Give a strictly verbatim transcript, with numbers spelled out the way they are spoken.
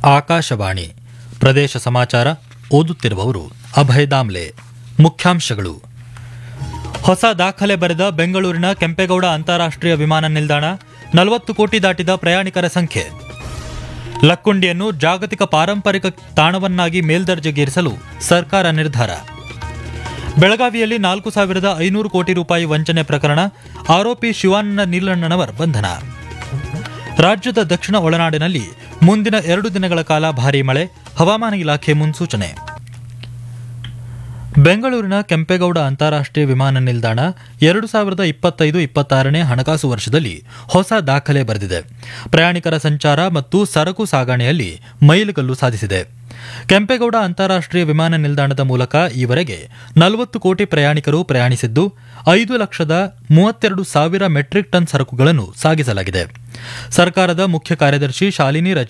ಆಕಾಶವಾಣಿ ಪ್ರದೇಶ ಸಮಾಚಾರ ಓದುತ್ತಿರುವವರು ಅಭಯ್ ದಾಮ್ಲೆ. ಮುಖ್ಯಾಂಶಗಳು: ಹೊಸ ದಾಖಲೆ ಬರೆದ ಬೆಂಗಳೂರಿನ ಕೆಂಪೇಗೌಡ ಅಂತಾರಾಷ್ಟ್ರೀಯ ವಿಮಾನ ನಿಲ್ದಾಣ, ನಲವತ್ತು ಕೋಟಿ ದಾಟಿದ ಪ್ರಯಾಣಿಕರ ಸಂಖ್ಯೆ. ಲಕ್ಕುಂಡಿಯನ್ನು ಜಾಗತಿಕ ಪಾರಂಪರಿಕ ತಾಣವನ್ನಾಗಿ ಮೇಲ್ದರ್ಜೆಗೇರಿಸಲು ಸರ್ಕಾರ ನಿರ್ಧಾರ. ಬೆಳಗಾವಿಯಲ್ಲಿ ನಾಲ್ಕು ಸಾವಿರದ ಐನೂರು ಕೋಟಿ ರೂಪಾಯಿ ವಂಚನೆ ಪ್ರಕರಣ, ಆರೋಪಿ ಶಿವಾನಂದ ನೀಲಣ್ಣನವರ್ ಬಂಧನ. ರಾಜ್ಯದ ದಕ್ಷಿಣ ಒಳನಾಡಿನಲ್ಲಿ ಮುಂದಿನ ಎರಡು ದಿನಗಳ ಕಾಲ ಭಾರೀ ಮಳೆ, ಹವಾಮಾನ ಇಲಾಖೆ ಮುನ್ಸೂಚನೆ. ಬೆಂಗಳೂರಿನ ಕೆಂಪೇಗೌಡ ಅಂತಾರಾಷ್ಟ್ರೀಯ ವಿಮಾನ ನಿಲ್ದಾಣ ಎರಡು ಸಾವಿರದ ಇಪ್ಪತ್ತೈದು ಇಪ್ಪತ್ತಾರನೇ ಹಣಕಾಸು ವರ್ಷದಲ್ಲಿ ಹೊಸ ದಾಖಲೆ ಬರೆದಿದೆ. ಪ್ರಯಾಣಿಕರ ಸಂಚಾರ ಮತ್ತು ಸರಕು ಸಾಗಣೆಯಲ್ಲಿ ಮೈಲಿಗಲ್ಲು ಸಾಧಿಸಿದೆ. ಕೆಂಪೇಗೌಡ ಅಂತಾರಾಷ್ಟ್ರೀಯ ವಿಮಾನ ನಿಲ್ದಾಣದ ಮೂಲಕ ಈವರೆಗೆ ನಲವತ್ತು ಕೋಟಿ ಪ್ರಯಾಣಿಕರು ಪ್ರಯಾಣಿಸಿದ್ದು, ಐದು ಲಕ್ಷದ ಮೂವತ್ತೆರಡು ಸಾವಿರ ಮೆಟ್ರಿಕ್ ಟನ್ ಸರಕುಗಳನ್ನು ಸಾಗಿಸಲಾಗಿದೆ. ಸರ್ಕಾರದ ಮುಖ್ಯ ಕಾರ್ಯದರ್ಶಿ ಶಾಲಿನಿ